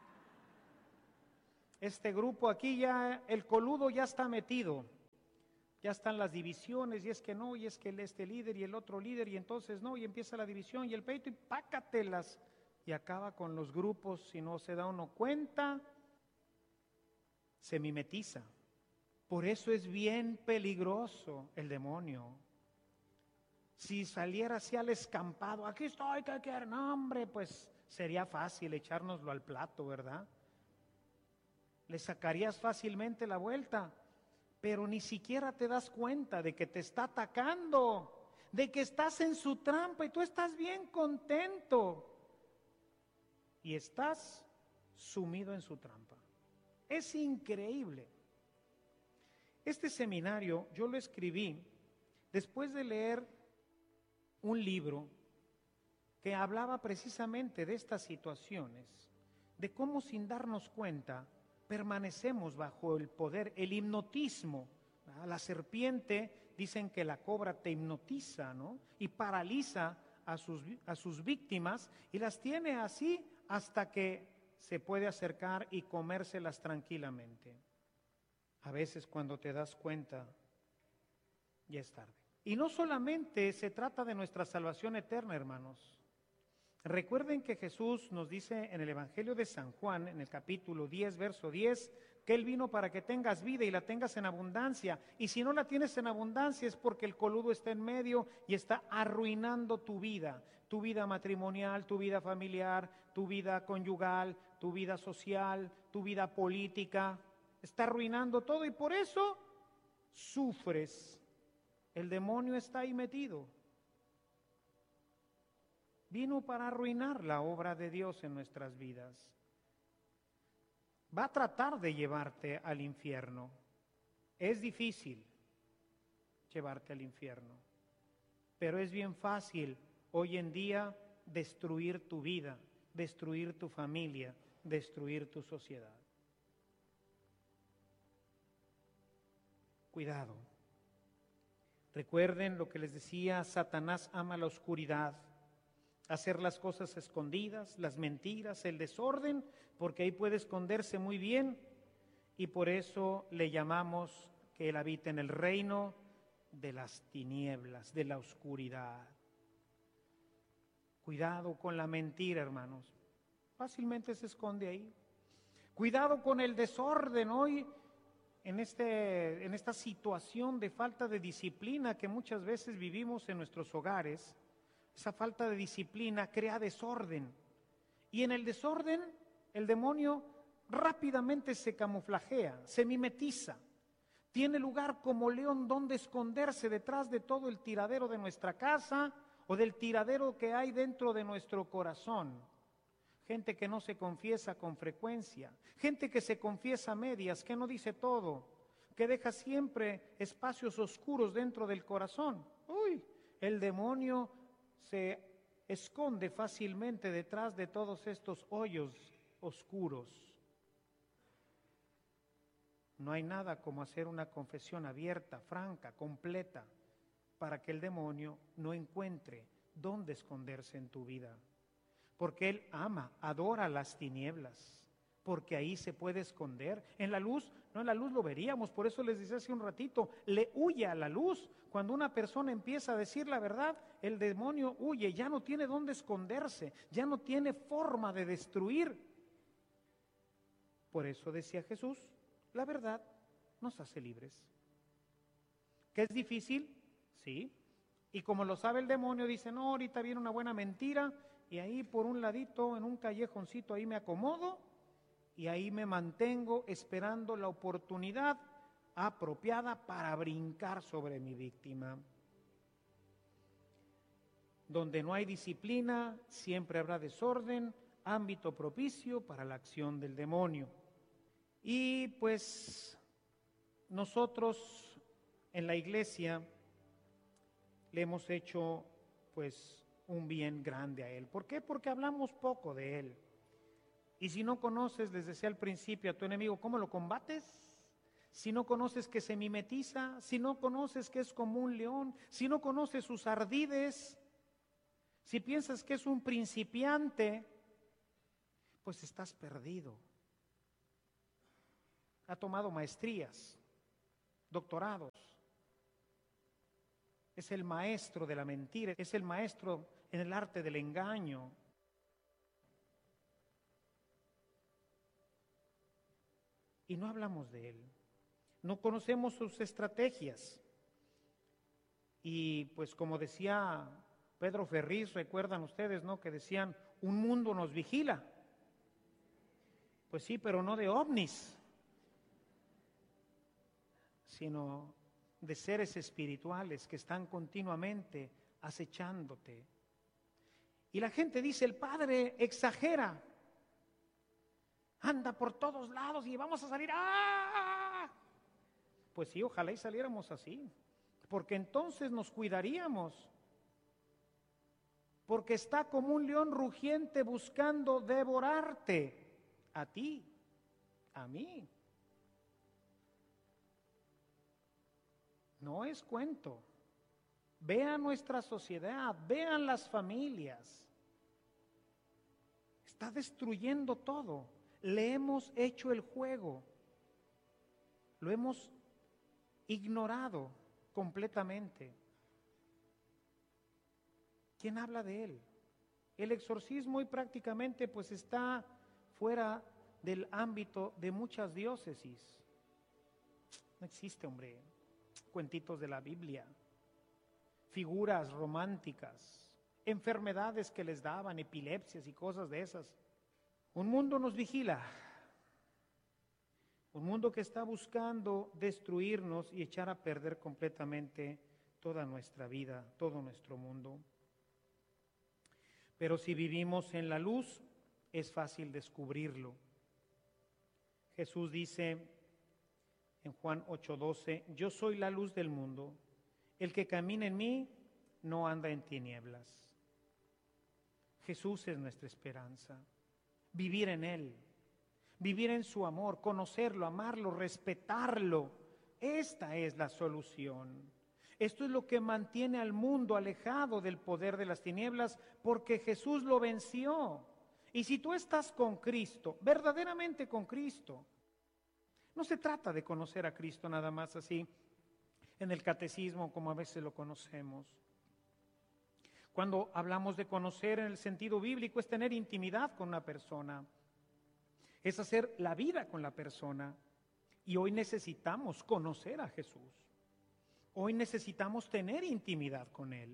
Este grupo aquí ya, el coludo ya está metido. Ya están las divisiones, y es que no, y es que este líder y el otro líder, y entonces no, y empieza la división y el pleito, y pácatelas, y acaba con los grupos. Si no se da uno cuenta, se mimetiza. Por eso es bien peligroso el demonio. Si saliera así al escampado, aquí estoy, ¿qué quiere? No, hombre, pues sería fácil echárnoslo al plato, ¿verdad? Le sacarías fácilmente la vuelta, pero ni siquiera te das cuenta de que te está atacando, de que estás en su trampa y tú estás bien contento y estás sumido en su trampa. Es increíble. Este seminario yo lo escribí después de leer un libro que hablaba precisamente de estas situaciones, de cómo sin darnos cuenta permanecemos bajo el poder, el hipnotismo. La serpiente, dicen que la cobra te hipnotiza, ¿no? Y paraliza a sus víctimas y las tiene así hasta que se puede acercar y comérselas tranquilamente. A veces cuando te das cuenta, ya es tarde. Y no solamente se trata de nuestra salvación eterna, hermanos. Recuerden que Jesús nos dice en el Evangelio de San Juan, en el capítulo 10, verso 10, que Él vino para que tengas vida y la tengas en abundancia. Y si no la tienes en abundancia es porque el coludo está en medio y está arruinando tu vida matrimonial, tu vida familiar, tu vida conyugal, tu vida social, tu vida política. Está arruinando todo y por eso sufres. El demonio está ahí metido. Vino para arruinar la obra de Dios en nuestras vidas. Va a tratar de llevarte al infierno. Es difícil llevarte al infierno, pero es bien fácil hoy en día destruir tu vida, destruir tu familia, destruir tu sociedad. Cuidado. Recuerden lo que les decía, Satanás ama la oscuridad, hacer las cosas escondidas, las mentiras, el desorden, porque ahí puede esconderse muy bien y por eso le llamamos que él habita en el reino de las tinieblas, de la oscuridad. Cuidado con la mentira, hermanos, fácilmente se esconde ahí. Cuidado con el desorden hoy en esta situación de falta de disciplina que muchas veces vivimos en nuestros hogares. Esa falta de disciplina crea desorden. Y en el desorden, el demonio rápidamente se camuflajea, se mimetiza. Tiene lugar como león donde esconderse detrás de todo el tiradero de nuestra casa o del tiradero que hay dentro de nuestro corazón. Gente que no se confiesa con frecuencia, gente que se confiesa a medias, que no dice todo, que deja siempre espacios oscuros dentro del corazón. El demonio se esconde fácilmente detrás de todos estos hoyos oscuros. No hay nada como hacer una confesión abierta, franca, completa, para que el demonio no encuentre dónde esconderse en tu vida. Porque él ama, adora las tinieblas, porque ahí se puede esconder. En la luz, no, en la luz lo veríamos, por eso les decía hace un ratito, le huye a la luz. Cuando una persona empieza a decir la verdad, el demonio huye, ya no tiene dónde esconderse, ya no tiene forma de destruir. Por eso decía Jesús, la verdad nos hace libres. ¿Que es difícil? Sí. Y como lo sabe el demonio, dice, no, ahorita viene una buena mentira, y ahí por un ladito, en un callejoncito, ahí me acomodo, y ahí me mantengo esperando la oportunidad apropiada para brincar sobre mi víctima. Donde no hay disciplina, siempre habrá desorden, ámbito propicio para la acción del demonio. Y pues nosotros en la iglesia le hemos hecho pues un bien grande a él. ¿Por qué? Porque hablamos poco de él. Y si no conoces, les decía al principio, a tu enemigo, ¿cómo lo combates? Si no conoces que se mimetiza, si no conoces que es como un león, si no conoces sus ardides, si piensas que es un principiante, pues estás perdido. Ha tomado maestrías, doctorados, es el maestro de la mentira, es el maestro en el arte del engaño. Y no hablamos de él, no conocemos sus estrategias. Y pues como decía Pedro Ferriz, recuerdan ustedes, ¿no? Que decían, un mundo nos vigila. Pues sí, pero no de ovnis, sino de seres espirituales que están continuamente acechándote. Y la gente dice, el padre exagera, anda por todos lados y vamos a salir. ¡Ah! Pues sí, ojalá y saliéramos así, porque entonces nos cuidaríamos. Porque está como un león rugiente buscando devorarte, a ti, a mí. No es cuento. Vean nuestra sociedad, vean las familias. Está destruyendo todo. Le hemos hecho el juego. Lo hemos ignorado completamente. ¿Quién habla de él? El exorcismo hoy prácticamente pues está fuera del ámbito de muchas diócesis. No existe, hombre. Cuentitos de la Biblia, figuras románticas, enfermedades que les daban, epilepsias y cosas de esas. Un mundo nos vigila, un mundo que está buscando destruirnos y echar a perder completamente toda nuestra vida, todo nuestro mundo. Pero si vivimos en la luz, es fácil descubrirlo. Jesús dice en Juan 8:12, yo soy la luz del mundo, el que camina en mí no anda en tinieblas. Jesús es nuestra esperanza, vivir en Él, vivir en su amor, conocerlo, amarlo, respetarlo. Esta es la solución. Esto es lo que mantiene al mundo alejado del poder de las tinieblas, porque Jesús lo venció. Y si tú estás con Cristo, verdaderamente con Cristo, no se trata de conocer a Cristo nada más así en el catecismo como a veces lo conocemos. Cuando hablamos de conocer en el sentido bíblico es tener intimidad con una persona, es hacer la vida con la persona. Y hoy necesitamos conocer a Jesús. Hoy necesitamos tener intimidad con Él.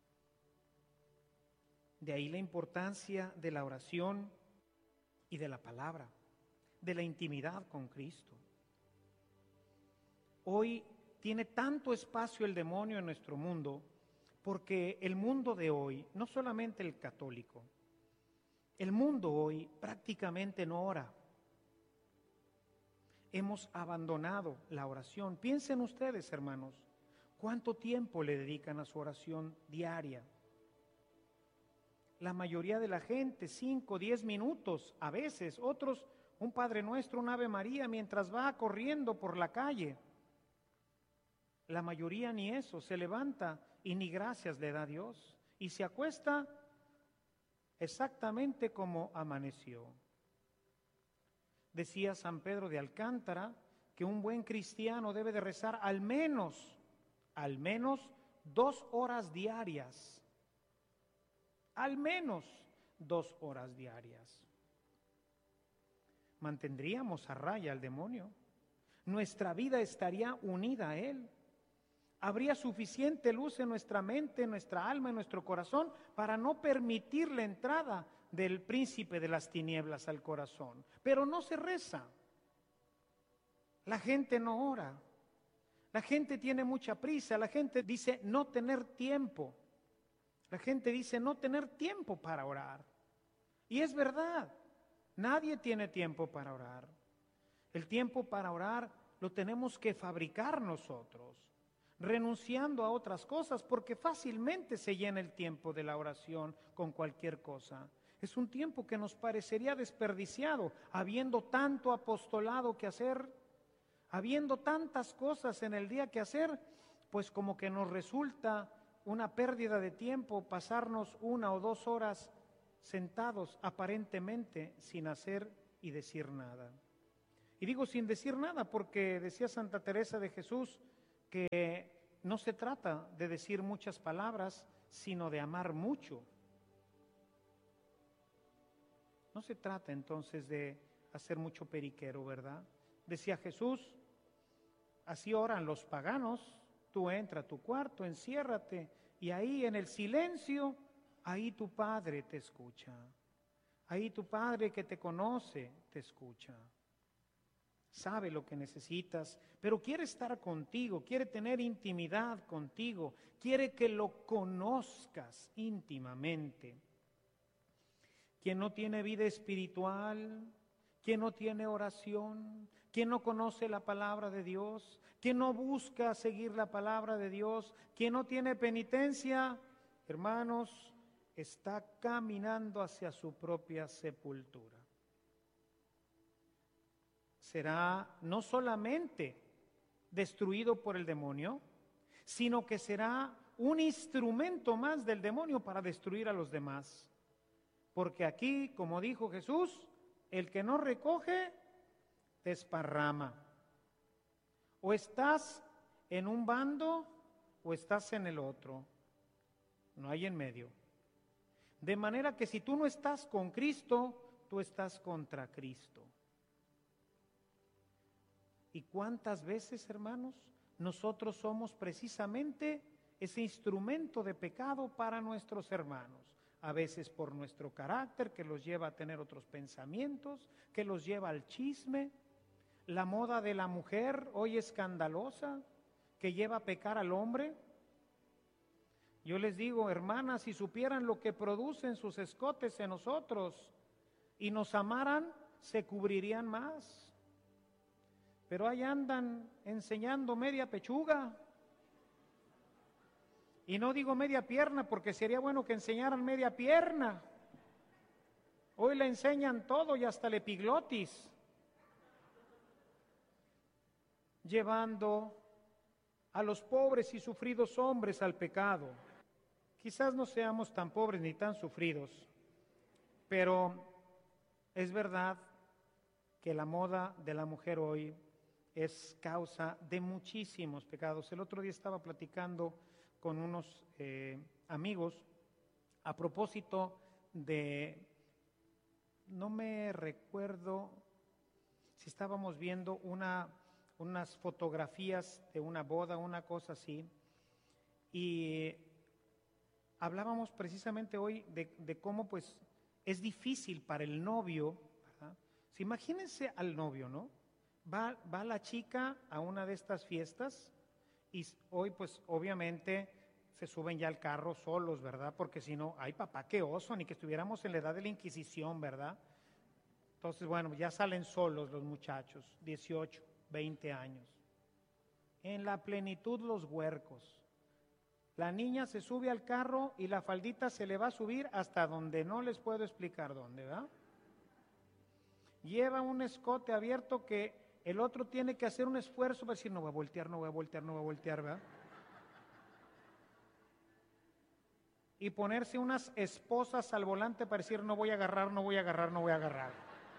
De ahí la importancia de la oración y de la palabra, de la intimidad con Cristo. Hoy tiene tanto espacio el demonio en nuestro mundo, porque el mundo de hoy, no solamente el católico, el mundo hoy prácticamente no ora. Hemos abandonado la oración. Piensen ustedes, hermanos, ¿cuánto tiempo le dedican a su oración diaria? La mayoría de la gente, 5, 10 minutos, a veces, otros, un Padre Nuestro, un Ave María, mientras va corriendo por la calle. La mayoría ni eso, se levanta y ni gracias le da a Dios. Y se acuesta exactamente como amaneció. Decía San Pedro de Alcántara que un buen cristiano debe de rezar al menos 2 horas diarias. Al menos 2 horas diarias. Mantendríamos a raya al demonio. Nuestra vida estaría unida a él. Habría suficiente luz en nuestra mente, en nuestra alma, en nuestro corazón, para no permitir la entrada del príncipe de las tinieblas al corazón. Pero no se reza. La gente no ora. La gente tiene mucha prisa. La gente dice no tener tiempo. La gente dice no tener tiempo para orar. Y es verdad. Nadie tiene tiempo para orar. El tiempo para orar lo tenemos que fabricar nosotros, renunciando a otras cosas, porque fácilmente se llena el tiempo de la oración con cualquier cosa. Es un tiempo que nos parecería desperdiciado, habiendo tanto apostolado que hacer, habiendo tantas cosas en el día que hacer, pues como que nos resulta una pérdida de tiempo pasarnos 1 o 2 horas sentados aparentemente sin hacer y decir nada. Y digo sin decir nada porque decía Santa Teresa de Jesús que no se trata de decir muchas palabras, sino de amar mucho. No se trata entonces de hacer mucho periquero, ¿verdad? Decía Jesús, así oran los paganos, tú entra a tu cuarto, enciérrate, y ahí en el silencio, ahí tu Padre te escucha. Ahí tu Padre que te conoce te escucha. Sabe lo que necesitas, pero quiere estar contigo, quiere tener intimidad contigo, quiere que lo conozcas íntimamente. Quien no tiene vida espiritual, quien no tiene oración, quien no conoce la palabra de Dios, quien no busca seguir la palabra de Dios, quien no tiene penitencia, hermanos, está caminando hacia su propia sepultura. Será no solamente destruido por el demonio, sino que será un instrumento más del demonio para destruir a los demás. Porque aquí, como dijo Jesús, el que no recoge, desparrama. O estás en un bando o estás en el otro. No hay en medio. De manera que si tú no estás con Cristo, tú estás contra Cristo. ¿Y cuántas veces, hermanos, nosotros somos precisamente ese instrumento de pecado para nuestros hermanos? A veces por nuestro carácter, que los lleva a tener otros pensamientos, que los lleva al chisme. La moda de la mujer hoy escandalosa, que lleva a pecar al hombre. Yo les digo, hermanas, si supieran lo que producen sus escotes en nosotros y nos amaran, se cubrirían más. Pero ahí andan enseñando media pechuga. Y no digo media pierna porque sería bueno que enseñaran media pierna. Hoy le enseñan todo y hasta el epiglotis. Llevando a los pobres y sufridos hombres al pecado. Quizás no seamos tan pobres ni tan sufridos, pero es verdad que la moda de la mujer hoy es causa de muchísimos pecados. El otro día estaba platicando con unos amigos a propósito de, no me recuerdo si estábamos viendo unas fotografías de una boda, una cosa así, y hablábamos precisamente hoy de cómo pues es difícil para el novio, ¿verdad? Si imagínense al novio, ¿no? Va la chica a una de estas fiestas y hoy pues obviamente se suben ya al carro solos, ¿verdad? Porque si no, ay papá, qué oso, ni que estuviéramos en la edad de la Inquisición, ¿verdad? Entonces, bueno, ya salen solos los muchachos, 18, 20 años. En la plenitud los huercos. La niña se sube al carro y la faldita se le va a subir hasta donde no les puedo explicar dónde, ¿verdad? Lleva un escote abierto que el otro tiene que hacer un esfuerzo para decir, no voy a voltear, no voy a voltear, no voy a voltear, ¿verdad? Y ponerse unas esposas al volante para decir, no voy a agarrar, no voy a agarrar, no voy a agarrar.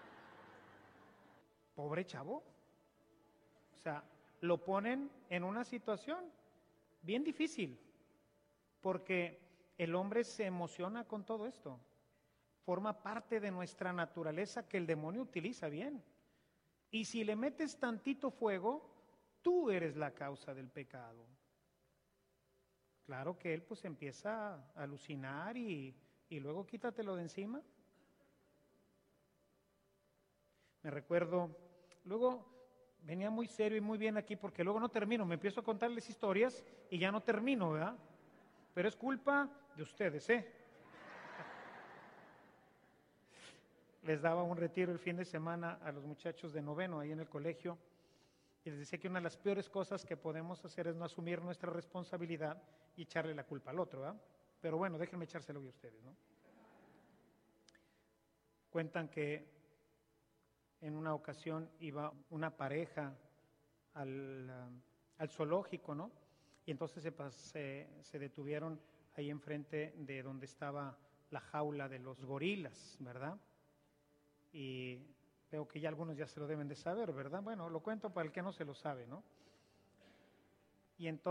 Pobre chavo. O sea, lo ponen en una situación bien difícil, porque el hombre se emociona con todo esto. Forma parte de nuestra naturaleza que el demonio utiliza bien. Y si le metes tantito fuego, tú eres la causa del pecado. Claro que él pues empieza a alucinar y luego quítatelo de encima. Me recuerdo, luego venía muy serio y muy bien aquí porque luego no termino, me empiezo a contarles historias y ya no termino, ¿verdad? Pero es culpa de ustedes, ¿eh? Les daba un retiro el fin de semana a los muchachos de noveno ahí en el colegio y les decía que una de las peores cosas que podemos hacer es no asumir nuestra responsabilidad y echarle la culpa al otro, ¿verdad? Pero bueno, déjenme echárselo a ustedes, ¿no? Cuentan que en una ocasión iba una pareja al zoológico, ¿no? Y entonces se detuvieron ahí enfrente de donde estaba la jaula de los gorilas, ¿verdad? Y veo que ya algunos ya se lo deben de saber, ¿verdad? Bueno, lo cuento para el que no se lo sabe, ¿no? Y entonces